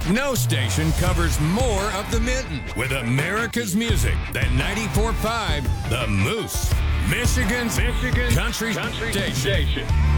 No station covers more of the Mitten with America's music than 94.5 The Moose, Michigan's country station.